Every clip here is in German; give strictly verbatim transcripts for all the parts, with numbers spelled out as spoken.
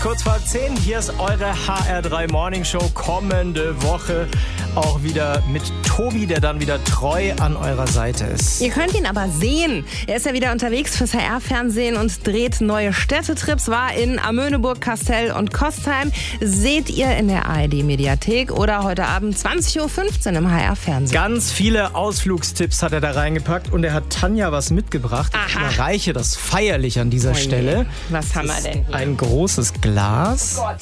kurz vor zehn. Hier ist eure H R drei Morning Show. Kommende Woche auch wieder mit Tobi, der dann wieder treu an eurer Seite ist. Ihr könnt ihn aber sehen. Er ist ja wieder unterwegs fürs H R-Fernsehen und dreht neue Städtetrips. War in Amöneburg, Kastell und Kostheim. Seht ihr in der A R D-Mediathek oder heute Abend zwanzig Uhr fünfzehn im H R-Fernsehen. Ganz viele Ausflugstipps hat er da reingepackt und er hat Tanja was mitgebracht. Aha. Ich überreiche das feierlich an dieser Oh je. Stelle. Was haben wir denn hier? Ein großes Glas. Gott.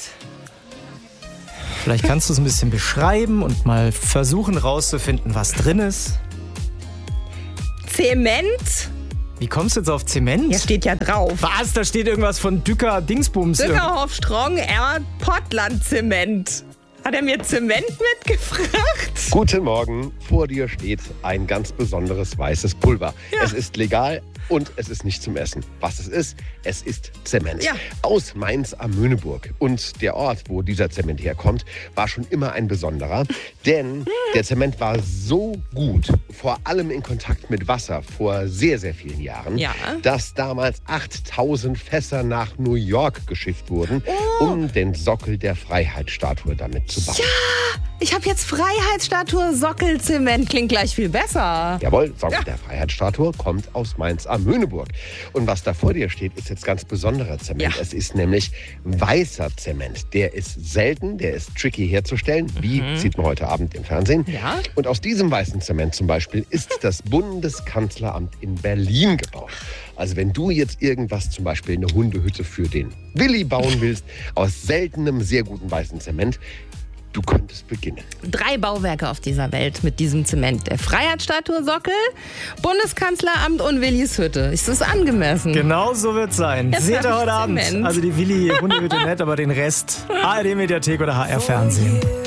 Vielleicht kannst du es ein bisschen beschreiben und mal versuchen rauszufinden, was drin ist. Zement? Wie kommst du jetzt auf Zement? Hier steht ja drauf. Was? Da steht irgendwas von Dücker Dingsbums. Dückerhoff Strong R Portland Zement. Hat er mir Zement mitgebracht? Guten Morgen, vor dir steht ein ganz besonderes weißes Pulver. Ja. Es ist legal und es ist nicht zum Essen. Was es ist, es ist Zement. Ja. Aus Mainz am Möhneburg. Und der Ort, wo dieser Zement herkommt, war schon immer ein besonderer. Denn der Zement war so gut, vor allem in Kontakt mit Wasser vor sehr, sehr vielen Jahren, Ja. dass damals achttausend Fässer nach New York geschifft wurden, Oh. um den Sockel der Freiheitsstatue damit zu bauen. Ich habe jetzt Freiheitsstatue Sockelzement. Klingt gleich viel besser. Jawohl, Sockel Ja. der Freiheitsstatue kommt aus Mainz am Möhneburg. Und was da vor dir steht, ist jetzt ganz besonderer Zement. Ja. Es ist nämlich weißer Zement. Der ist selten, der ist tricky herzustellen. Wie sieht man heute Abend im Fernsehen. Ja. Und aus diesem weißen Zement zum Beispiel ist das Bundeskanzleramt in Berlin gebaut. Also wenn du jetzt irgendwas, zum Beispiel eine Hundehütte für den Willi bauen willst, aus seltenem, sehr guten weißen Zement, du könntest beginnen. Drei Bauwerke auf dieser Welt mit diesem Zement. Der Freiheitsstatue Sockel, Bundeskanzleramt und Willis Hütte. Ist das angemessen? Genau so wird es sein. Jetzt Seht hab ihr ich heute Abend. Zement. Also die Willi Hundehütte nett, aber den Rest A R D-Mediathek oder H R-Fernsehen.